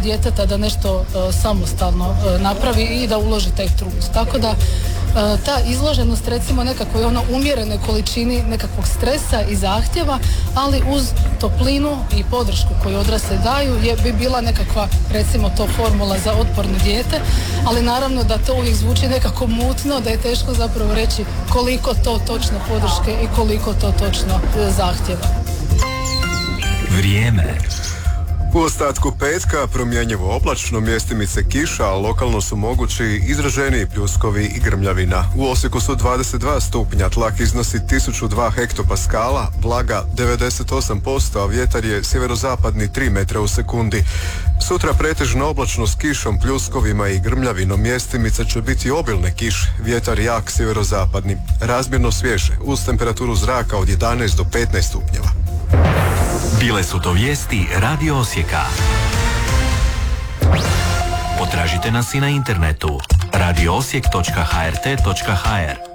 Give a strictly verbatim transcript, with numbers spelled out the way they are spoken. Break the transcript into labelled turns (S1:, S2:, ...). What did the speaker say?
S1: djeteta da nešto uh, samostalno uh, napravi i da uloži taj trud. Tako da uh, ta izloženost recimo nekakvoj ono umjerenoj količini nekakvog stresa i zahtjeva, ali uz toplinu i podršku koju odrasli daju je bi bila nekakva recimo to formula za otporno dijete, ali naravno da to uvijek zvuči nekako mutno, da je teško zapravo reći koliko to točno podrške i koliko to točno uh, zahtjeva.
S2: Vrijeme.
S3: U ostatku petka promjenjivo oblačno, mjestimice kiša, a lokalno su mogući izraženiji pljuskovi i grmljavina. U Osijeku su dvadeset dva stupnja, tlak iznosi tisuću dva hektopaskala, vlaga devedeset osam posto, a vjetar je sjeverozapadni tri metra u sekundi. Sutra pretežno oblačno s kišom, pljuskovima i grmljavinom, mjestimice će biti obilne kiše, vjetar jak sjeverozapadni, razmjerno svježe, uz temperaturu zraka od jedanaest do petnaest stupnjeva.
S2: Bile su to vijesti Radio Osijeka. Potražite nas i na internetu radio osijek točka h r t točka h r.